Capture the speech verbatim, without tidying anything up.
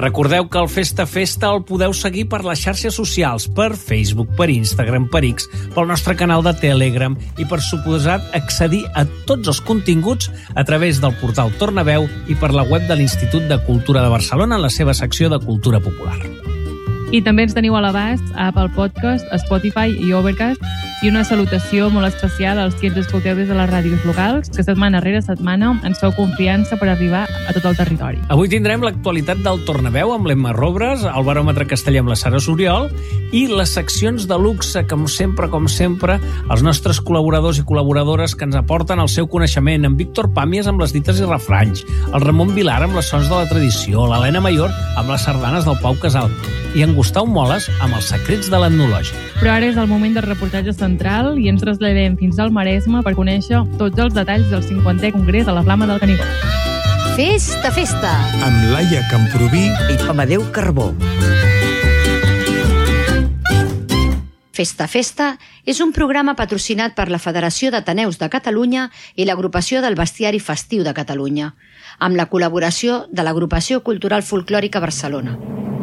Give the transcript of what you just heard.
Recordeu que el Festa Festa el podeu seguir per les xarxes socials, per Facebook, per Instagram, per X, pel nostre canal de Telegram i, per suposat, accedir a tots els continguts a través del portal Tornaveu i per la web de l'Institut de Cultura de Barcelona en la seva secció de Cultura Popular. I també ens teniu a l'abast a Apple Podcast, a Spotify i Overcast, i una salutació molt especial als qui ens escolteu des de les ràdios locals, que setmana rere setmana ens feu confiança per arribar a tot el territori. Avui tindrem l'actualitat del Tornaveu amb l'Emma Robres, el baròmetre castellà amb la Sara Soriol i les seccions de luxe, com sempre, com sempre, els nostres col·laboradors i col·laboradores que ens aporten el seu coneixement, en Víctor Pàmies amb les dites i refranys, el Ramon Vilar amb les sons de la tradició, l'Helena Mayor amb les sardanes del Pau Casal i en Gustau Moles amb els secrets de l'etnològic. Però ara és el moment del reportatge central i ens traslladem fins al Maresme per conèixer tots els detalls del cinquantè Congrés de la Flama del Canigó. Festa, festa! Amb Laia Camproví i Amadeu Carbó. Festa, festa és un programa patrocinat per la Federació d'Ateneus de Catalunya i l'Agrupació del Bestiari Festiu de Catalunya, amb la col·laboració de l'Agrupació Cultural Folclòrica Barcelona.